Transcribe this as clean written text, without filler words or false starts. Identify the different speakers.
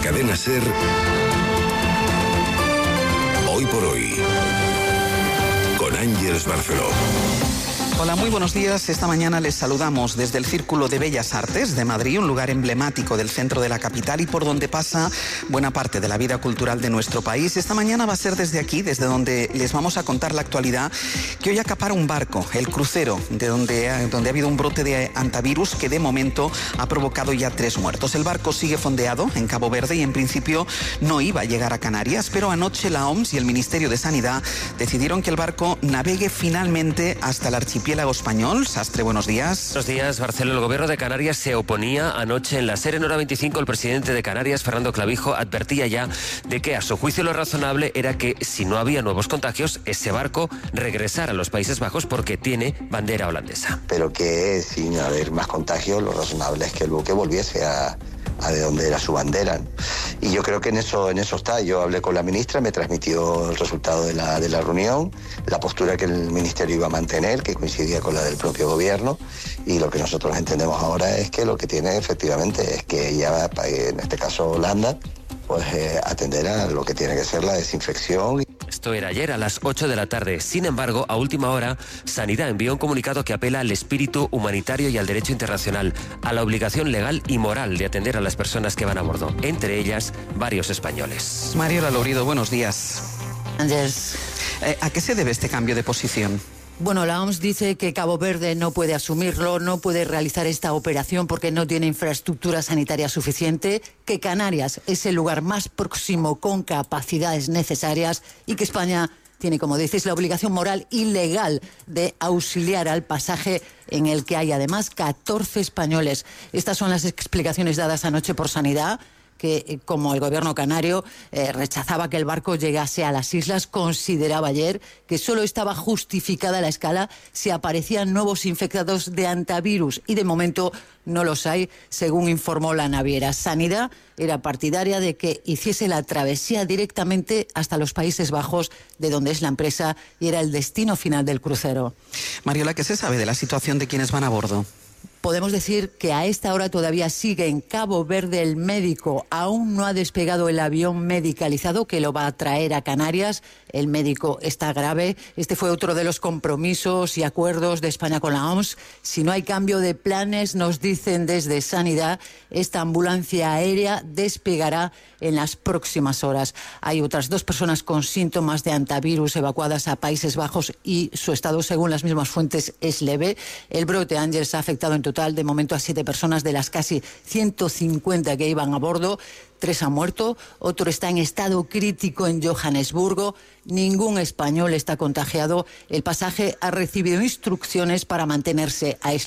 Speaker 1: Cadena SER, Hoy por Hoy, con Ángeles Barceló.
Speaker 2: Hola, muy buenos días. Esta mañana les saludamos desde el Círculo de Bellas Artes de Madrid, un lugar emblemático del centro de la capital y por donde pasa buena parte de la vida cultural de nuestro país. Esta mañana va a ser desde aquí, desde donde les vamos a contar la actualidad, que hoy acapara un barco, el Crucero, de donde ha habido un brote de hantavirus que de momento ha provocado ya 3 muertos. El barco sigue fondeado en Cabo Verde y en principio no iba a llegar a Canarias, pero anoche la OMS y el Ministerio de Sanidad decidieron que el barco navegue finalmente hasta el archipiélago español. Sastre, buenos días.
Speaker 3: Buenos días, Barceló. El gobierno de Canarias se oponía anoche en la SER en hora 25. El presidente de Canarias, Fernando Clavijo, advertía ya de que a su juicio lo razonable era que si no había nuevos contagios, ese barco regresara a los Países Bajos porque tiene bandera holandesa.
Speaker 4: Pero que sin haber más contagios, lo razonable es que el buque volviese a de donde era su bandera. Y yo creo que en eso está. Yo hablé con la ministra, me transmitió el resultado de la reunión, la postura que el ministerio iba a mantener, que coincidía con la del propio gobierno, y lo que nosotros entendemos ahora es que lo que tiene efectivamente es que ella, en este caso Holanda, pues atender a lo que tiene que ser la desinfección.
Speaker 3: Esto era ayer a las 8 de la tarde. Sin embargo, a última hora, Sanidad envió un comunicado que apela al espíritu humanitario y al derecho internacional, a la obligación legal y moral de atender a las personas que van a bordo, entre ellas varios españoles.
Speaker 2: Mariola Lourido, buenos días.
Speaker 5: Andrés.
Speaker 2: ¿A qué se debe este cambio de posición?
Speaker 5: Bueno, la OMS dice que Cabo Verde no puede asumirlo, no puede realizar esta operación porque no tiene infraestructura sanitaria suficiente, que Canarias es el lugar más próximo con capacidades necesarias y que España tiene, como dices, la obligación moral y legal de auxiliar al pasaje en el que hay además 14 españoles. Estas son las explicaciones dadas anoche por Sanidad, que como el gobierno canario rechazaba que el barco llegase a las islas, consideraba ayer que solo estaba justificada la escala si aparecían nuevos infectados de hantavirus y de momento no los hay, según informó la naviera. Sanidad era partidaria de que hiciese la travesía directamente hasta los Países Bajos, de donde es la empresa y era el destino final del crucero.
Speaker 2: Mariola, ¿qué se sabe de la situación de quienes van a bordo?
Speaker 5: Podemos decir que a esta hora todavía sigue en Cabo Verde el médico. Aún no ha despegado el avión medicalizado que lo va a traer a Canarias. El médico está grave. Este fue otro de los compromisos y acuerdos de España con la OMS. Si no hay cambio de planes, nos dicen desde Sanidad, esta ambulancia aérea despegará en las próximas horas. Hay otras 2 personas con síntomas de hantavirus evacuadas a Países Bajos y su estado, según las mismas fuentes, es leve. El brote, Ángeles, ha afectado en total de momento a 7 personas de las casi 150 que iban a bordo. 3 han muerto, otro está en estado crítico en Johannesburgo. Ningún español está contagiado. El pasaje ha recibido instrucciones para mantenerse aislado.